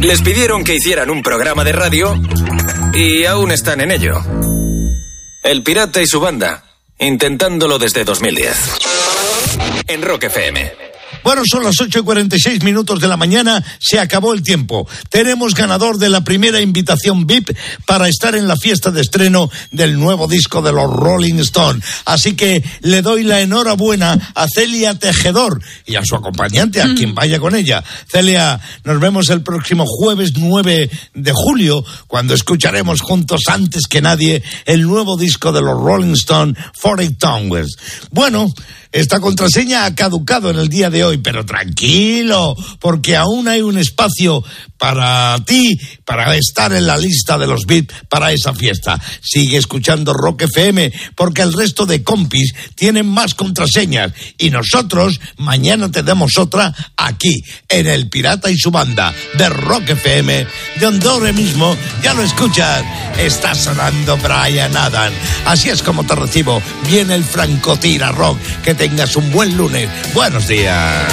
Les pidieron que hicieran un programa de radio y aún están en ello. El Pirata y su banda, intentándolo desde 2010. En Rock FM. Bueno, son las 8:46 de la mañana, se acabó el tiempo. Tenemos ganador de la primera invitación VIP para estar en la fiesta de estreno del nuevo disco de los Rolling Stones. Así que le doy la enhorabuena a Celia Tejedor y a su acompañante, a quien vaya con ella. Celia, nos vemos el próximo jueves 9 de julio, cuando escucharemos juntos antes que nadie el nuevo disco de los Rolling Stones, 40 Towers. Bueno, esta contraseña ha caducado en el día de hoy, pero tranquilo, porque aún hay un espacio para ti, para estar en la lista de los VIP para esa fiesta. Sigue escuchando Rock FM, porque el resto de compis tienen más contraseñas, y nosotros mañana te damos otra aquí, en El Pirata y su banda, de Rock FM, donde ahora mismo, ya lo escuchas, está sonando Bryan Adams. Así es como te recibo. Viene el Francotira Rock. Que tengas un buen lunes. Buenos días.